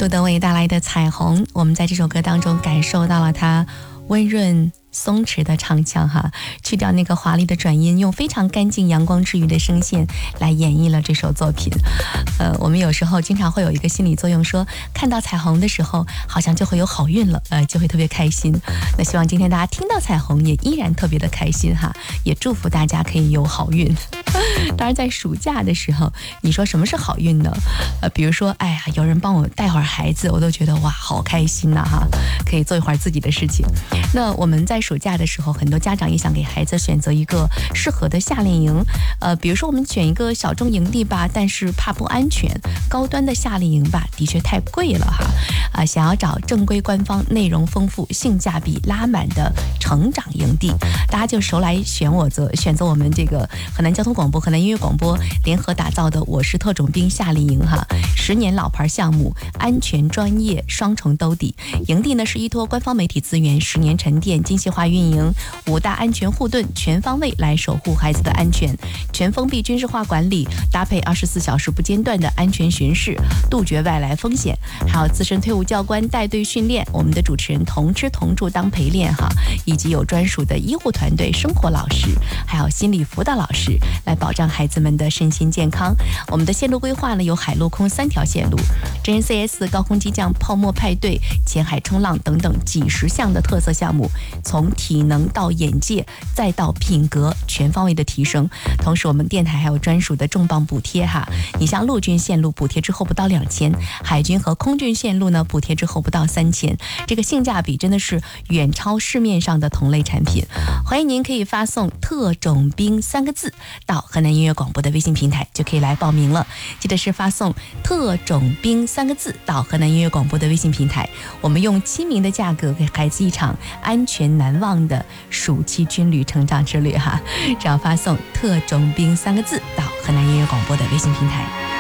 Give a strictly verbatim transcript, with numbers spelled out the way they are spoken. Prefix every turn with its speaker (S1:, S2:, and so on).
S1: 杜德伟带来的彩虹，我们在这首歌当中感受到了他温润松弛的唱腔哈，去掉那个华丽的转音，用非常干净阳光治愈的声线来演绎了这首作品。呃，我们有时候经常会有一个心理作用，说看到彩虹的时候好像就会有好运了，呃，就会特别开心。那希望今天大家听到彩虹也依然特别的开心哈，也祝福大家可以有好运。当然在暑假的时候，你说什么是好运呢？呃，比如说哎呀，有人帮我带会儿孩子，我都觉得哇好开心呐哈，可以做一会儿自己的事情。那我们在暑假的时候，很多家长也想给孩子选择一个适合的夏令营，呃，比如说我们选一个小众营地吧，但是怕不安全；高端的夏令营吧，的确太贵了哈。啊、呃，想要找正规、官方、内容丰富、性价比拉满的成长营地，大家就手来选我择选择我们这个河南交通广播、河南音乐广播联合打造的我是特种兵夏令营哈，十年老牌项目，安全专业双重兜底。营地呢是依托官方媒体资源，十年沉淀，精细化运营，五大安全护盾，全方位来守护孩子的安全，全封闭军事化管理，搭配二十四小时不间断的安全巡视，杜绝外来风险，还有资深退伍教官带队训练，我们的主持人同吃同住当陪练哈，以及有专属的医护团队、生活老师，还有心理辅导老师来保障孩子们的身心健康。我们的线路规划呢有海陆空三条线路，真人 C S、 高空激降、泡沫派对、浅海冲浪等等几十项的特色项目，从体能到眼界再到品格全方位的提升。同时我们电台还有专属的重磅补贴哈，你像陆军线路补贴之后不到两千，海军和空军线路呢补贴之后不到三千，这个性价比真的是远超市面上的同类产品。欢迎您可以发送特种兵三个字到河南音乐广播的微信平台，就可以来报名了。记得是发送特种兵三个字到河南音乐广播的微信平台，我们用亲民的价格给孩子一场安全难忘的暑期军旅成长之旅哈。只要发送特种兵三个字到河南音乐广播的微信平台。